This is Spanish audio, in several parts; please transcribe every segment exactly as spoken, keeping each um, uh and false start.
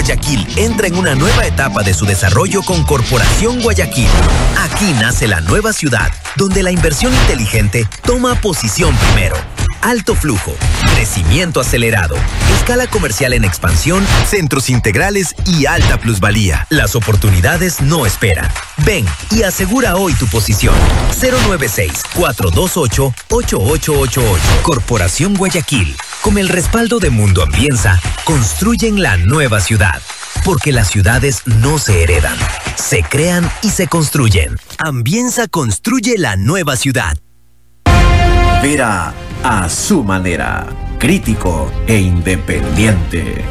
Guayaquil entra en una nueva etapa de su desarrollo con Corporación Guayaquil. Aquí nace la nueva ciudad, donde la inversión inteligente toma posición primero. Alto flujo, crecimiento acelerado, escala comercial en expansión, centros integrales y alta plusvalía. Las oportunidades no esperan. Ven y asegura hoy tu posición. cero nueve seis, cuatro dos ocho, ocho ocho ocho ocho. Corporación Guayaquil. Con el respaldo de Mundo Ambienza, construyen la nueva ciudad. Porque las ciudades no se heredan, se crean y se construyen. Ambienza construye la nueva ciudad. Vera a su manera, crítico e independiente.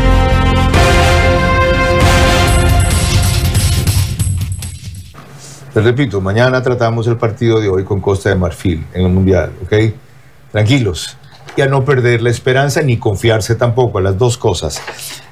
Les repito, mañana tratamos el partido de hoy con Costa de Marfil en el Mundial, ¿ok? Tranquilos. Y a no perder la esperanza ni confiarse tampoco, a las dos cosas.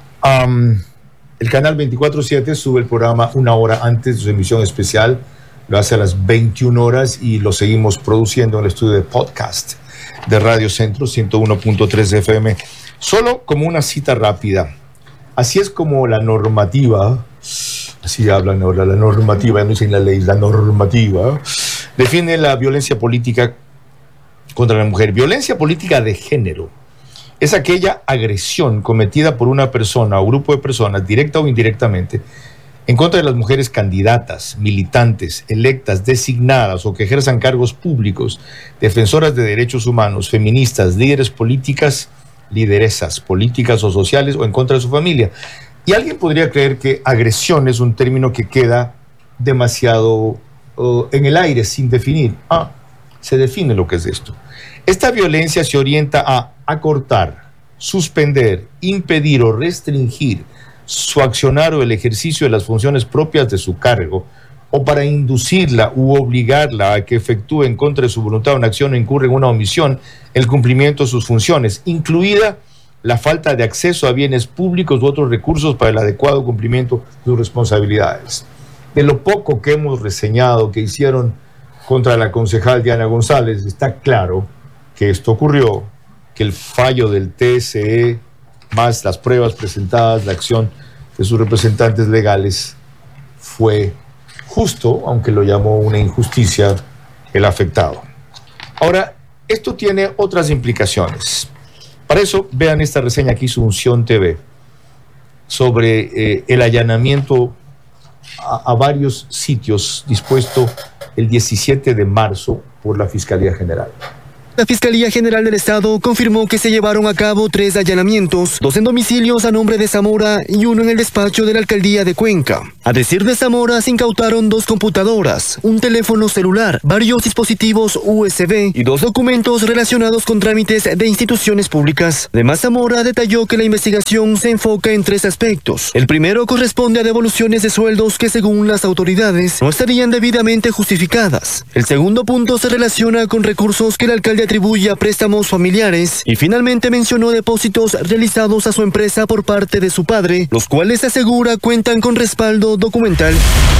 Um, el canal veinticuatro siete sube el programa una hora antes de su emisión especial. Lo hace a las veintiuna horas y lo seguimos produciendo en el estudio de podcast de Radio Centro ciento uno punto tres F M. Solo como una cita rápida. Así es como la normativa, así hablan ahora, la normativa, no dicen la ley, la normativa, define la violencia política contra la mujer. Violencia política de género es aquella agresión cometida por una persona o grupo de personas, directa o indirectamente, en contra de las mujeres candidatas, militantes, electas, designadas o que ejerzan cargos públicos, defensoras de derechos humanos, feministas, líderes políticas, lideresas políticas o sociales o en contra de su familia. Y alguien podría creer que agresión es un término que queda demasiado uh, en el aire, sin definir. Ah, se define lo que es esto. Esta violencia se orienta a acortar, suspender, impedir o restringir su accionar o el ejercicio de las funciones propias de su cargo, o para inducirla u obligarla a que efectúe en contra de su voluntad una acción o incurre en una omisión el cumplimiento de sus funciones, incluida la falta de acceso a bienes públicos u otros recursos para el adecuado cumplimiento de sus responsabilidades. De lo poco que hemos reseñado que hicieron contra la concejal Diana González, está claro que esto ocurrió, que el fallo del T S E más las pruebas presentadas, la acción de sus representantes legales, fue justo, aunque lo llamó una injusticia, el afectado. Ahora, esto tiene otras implicaciones. Para eso, vean esta reseña que hizo Unción T V sobre eh, el allanamiento a, a varios sitios dispuesto el diecisiete de marzo por la Fiscalía General. La Fiscalía General del Estado confirmó que se llevaron a cabo tres allanamientos, dos en domicilios a nombre de Zamora y uno en el despacho de la Alcaldía de Cuenca. A decir de Zamora, se incautaron dos computadoras, un teléfono celular, varios dispositivos U S B y dos documentos relacionados con trámites de instituciones públicas. Además, Zamora detalló que la investigación se enfoca en tres aspectos. El primero corresponde a devoluciones de sueldos que, según las autoridades, no estarían debidamente justificadas. El segundo punto se relaciona con recursos que el alcalde atribuye a préstamos familiares y finalmente mencionó depósitos realizados a su empresa por parte de su padre, los cuales asegura cuentan con respaldo documental.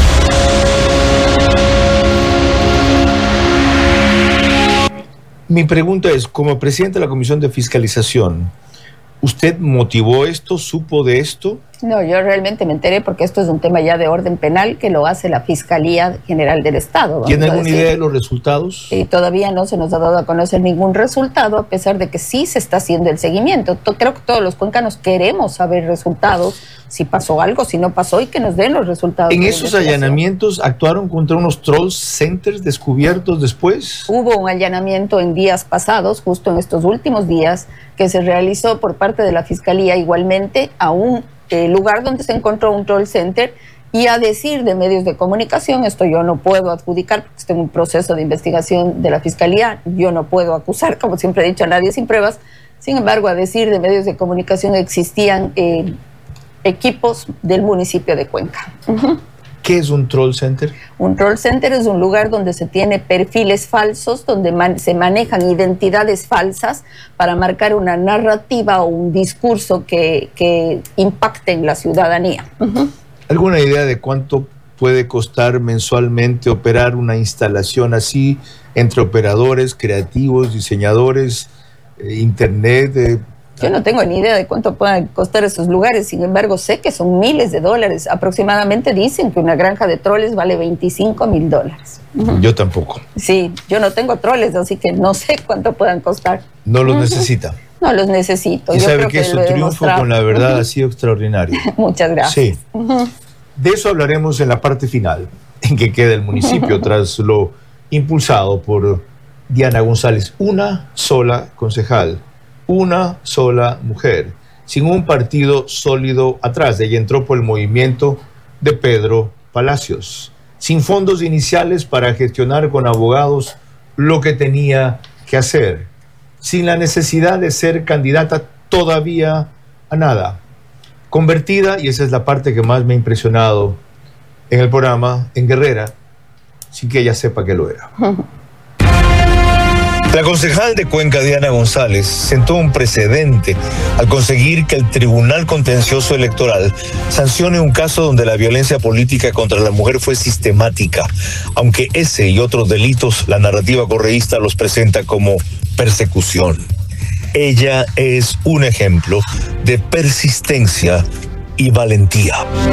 Mi pregunta es, como presidente de la Comisión de Fiscalización, ¿usted motivó esto? ¿Supo de esto? No, yo realmente me enteré porque esto es un tema ya de orden penal que lo hace la Fiscalía General del Estado. ¿Tiene alguna idea de los resultados? Y todavía no se nos ha dado a conocer ningún resultado, a pesar de que sí se está haciendo el seguimiento. Creo que todos los cuencanos queremos saber resultados, si pasó algo, si no pasó, y que nos den los resultados. ¿En esos allanamientos actuaron contra unos troll centers descubiertos después? Hubo un allanamiento en días pasados, justo en estos últimos días, que se realizó por parte de la Fiscalía igualmente a un eh, lugar donde se encontró un troll center, y a decir de medios de comunicación, esto yo no puedo adjudicar porque estoy en un proceso de investigación de la Fiscalía, yo no puedo acusar, como siempre he dicho, a nadie sin pruebas. Sin embargo, a decir de medios de comunicación, existían eh, equipos del municipio de Cuenca. Uh-huh. ¿Qué es un troll center? Un troll center es un lugar donde se tiene perfiles falsos, donde man, se manejan identidades falsas para marcar una narrativa o un discurso que, que impacte en la ciudadanía. Uh-huh. ¿Alguna idea de cuánto puede costar mensualmente operar una instalación así entre operadores, creativos, diseñadores, eh, internet, eh, Yo no tengo ni idea de cuánto puedan costar esos lugares, sin embargo sé que son miles de dólares. Aproximadamente dicen que una granja de troles vale veinticinco mil dólares. Yo tampoco. Sí, yo no tengo troles, así que no sé cuánto puedan costar. No los necesita. No los necesito. Y yo sabe creo que, que su lo he triunfo demostrado. con la verdad ha sido extraordinario. Muchas gracias. Sí. De eso hablaremos en la parte final, en que queda el municipio tras lo impulsado por Diana González. Una sola concejal, una sola mujer, sin un partido sólido atrás. Ella entró por el movimiento de Pedro Palacios, sin fondos iniciales para gestionar con abogados lo que tenía que hacer, sin la necesidad de ser candidata todavía a nada. Convertida, y esa es la parte que más me ha impresionado en el programa, en guerrera, sin que ella sepa que lo era. La concejal de Cuenca, Diana González, sentó un precedente al conseguir que el Tribunal Contencioso Electoral sancione un caso donde la violencia política contra la mujer fue sistemática, aunque ese y otros delitos la narrativa correísta los presenta como persecución. Ella es un ejemplo de persistencia y valentía.